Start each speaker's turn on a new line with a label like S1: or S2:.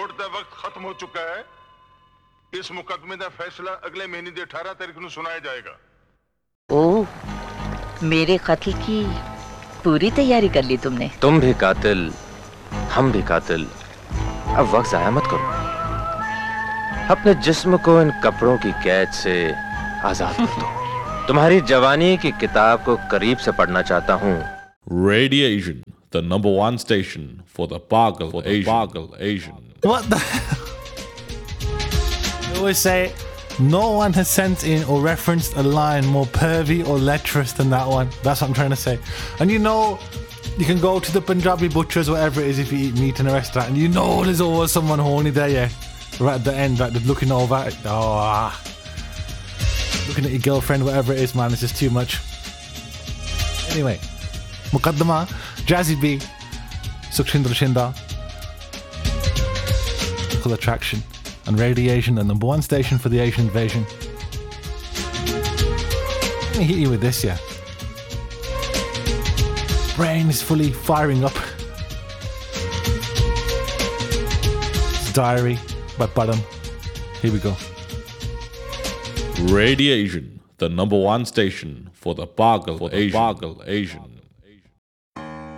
S1: दौड़ता वक्त खत्म हो चुका है। इस मुकदमे का फैसला अगले महीने की 18 तारीख को सुनाया जाएगा।
S2: ओह, मेरे कत्ल की पूरी तैयारी कर ली तुमने?
S3: तुम भी कातिल, हम भी कातिल। अब वक्त जाया मत करो। अपने जिस्म को इन कपड़ों की कैद से आजाद कर दो। तुम्हारी जवानी की किताब को करीब से पढ़ना चाहता हूँ।
S4: Radiation, the #1 station for the Pagal Asian.
S5: What the? I always say, no one has sent in or referenced a line more pervy or lecherous than that one. That's what I'm trying to say. And you know, you can go to the Punjabi butchers, whatever it is, if you eat meat in a restaurant, and you know there's always someone horny there, yeah. Right at the end, like looking over, looking at your girlfriend, whatever it is, man, it's just too much. Anyway, Muqaddama, Jazzy B, Sukshindra Shinda, Equal Attraction, and Radiation, the #1 station for the Asian invasion. Let me hit you with this, yeah. Brain is fully firing up. It's Diary by Badam. Here we go.
S4: Radiation, the #1 station for the Pagal Asian.